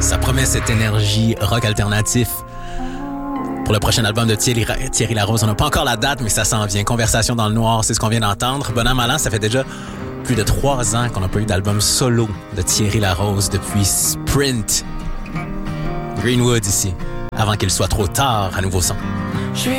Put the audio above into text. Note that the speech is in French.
Ça promet cette énergie rock alternatif. Pour le prochain album de Thierry Larose, on n'a pas encore la date, mais ça s'en vient. Conversation dans le noir, c'est ce qu'on vient d'entendre. Bon an, mal an, ça fait déjà plus de 3 ans qu'on n'a pas eu d'album solo de Thierry Larose depuis Sprint. Greenwood ici, avant qu'il soit trop tard à nouveau son.